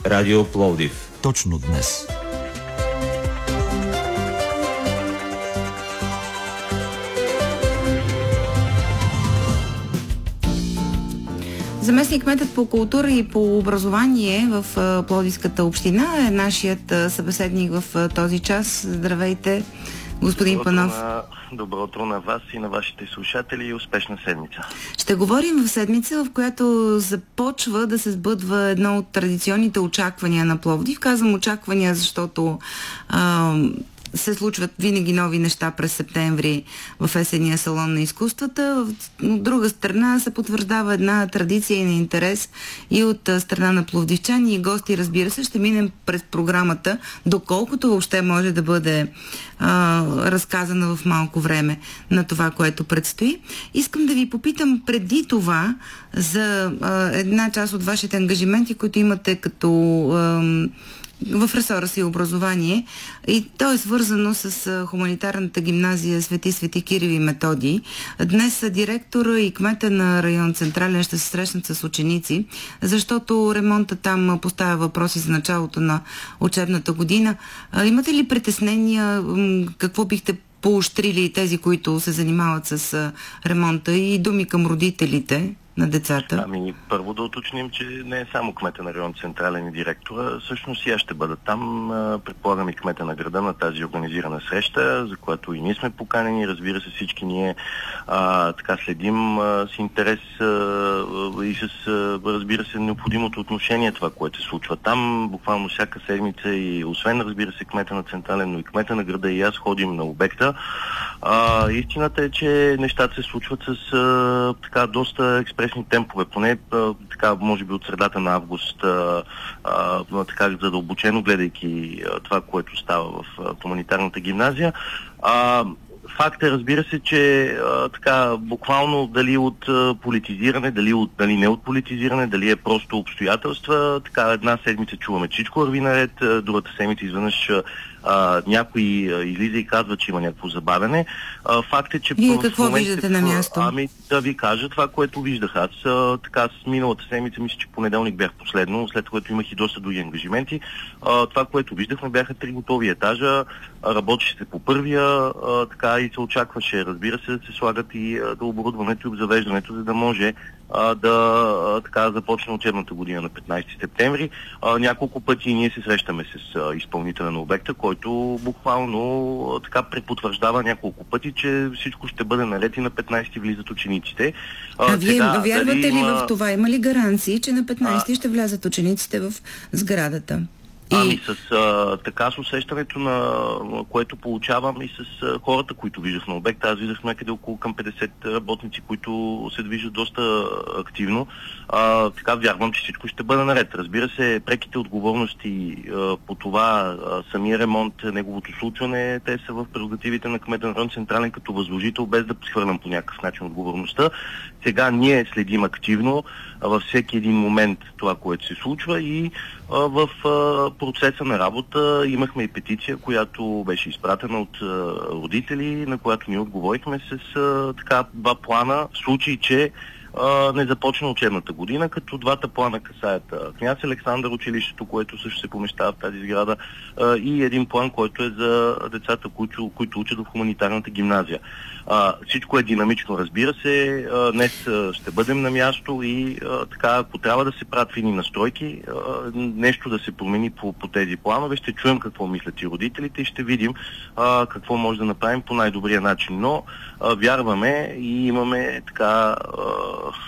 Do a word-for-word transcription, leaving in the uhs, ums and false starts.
Радио Пловдив. Точно днес. Заместник кметът по култура и по образование в Пловдивската община е нашият събеседник в този час. Здравейте, господин добро Панов. На, добро утро на вас и на вашите слушатели и успешна седмица. Ще говорим в седмица, в която започва да се сбъдва едно от традиционните очаквания на Пловдив. Казвам очаквания, защото а, се случват винаги нови неща през септември в есенния салон на изкуствата. От друга страна се потвърждава една традиция и на интерес и от страна на пловдивчани и гости, разбира се. Ще минем през програмата, доколкото въобще може да бъде а, разказана в малко време на това, което предстои. Искам да ви попитам преди това за а, една част от вашите ангажименти, които имате като а, в ресора си образование, и то е свързано с а, хуманитарната гимназия Свети Свети Кирил и Методий. Днес директора и кмета на район Централен ще се срещнат с ученици, защото ремонта там поставя въпроси за началото на учебната година. А, имате ли притеснения? Какво бихте поощрили тези, които се занимават с а, ремонта, и думи към родителите на децата? Ами, първо да уточним, че не е само кмета на район Централен и директора. Всъщност и аз ще бъда там. Предполагам и кмета на града на тази организирана среща, за която и ние сме поканени. Разбира се, всички ние а, така следим а, с интерес а, и с, а, разбира се, необходимото отношение това, което се случва там. Буквално всяка седмица, и освен, разбира се, кмета на Централен, но и кмета на града и аз ходим на обекта. А, истината е, че нещата се случват с а, така доста експресни темпове, поне а, така, може би от средата на август, а, а, така задълбочено гледайки а, това, което става в а, хуманитарната гимназия. А, Факт е, разбира се, че а, така буквално дали от а, политизиране, дали, от, дали не от политизиране, дали е просто обстоятелства, така една седмица чуваме, че всичко върви наред, другата седмица изведнъж а, някой а, излиза и казва, че има някакво забавяне. А, факт е, че... Вие какво виждате на място? Ами да ви кажа това, което виждах аз. А, така с миналата седмица, мисля, че понеделник бях последно, след което имах и доста други ангажименти. А, това, което виждахме, бяха три готови етажа, работеше се по първия, а, така и се очакваше, разбира се, да се слагат и а, да оборудването и обзавеждането, за да може а, да а, така започне учебната година на петнайсети септември. А, няколко пъти ние се срещаме с а, изпълнителя на обекта, който буквално а, така препотвърждава няколко пъти, че всичко ще бъде наред и на петнайсети влизат учениците. А, а вие сега, вярвате дали ли има... в това? Има ли гаранции, че на петнайсети а... ще влязат учениците в сградата? И... Ами с а, така с усещането, на което получавам, и с а, хората, които виждах на обекта. Аз виждах някъде около към петдесет работници, които се движат доста активно. А, така вярвам, че всичко ще бъде наред. Разбира се, преките отговорности а, по това, а, самия ремонт, неговото случване, те са в прерогативите на кмета на район Централен като възложител, без да схвърлям по някакъв начин отговорността. Сега ние следим активно а, във всеки един момент това, което се случва, и а, в а, процеса на работа имахме и петиция, която беше изпратена от а, родители, на която ние отговорихме с а, така два плана, в случай, че а, не започна учебната година, като двата плана касаят а, Княз Александър училището, което също се помещава в тази сграда, а, и един план, който е за децата, които, които учат в хуманитарната гимназия. А, всичко е динамично, разбира се. А, днес а, ще бъдем на място и а, така, ако трябва да се правят фини настройки, а, нещо да се промени по, по тези планове, ще чуем какво мислят и родителите и ще видим а, какво може да направим по най-добрия начин. Но а, вярваме и имаме така а,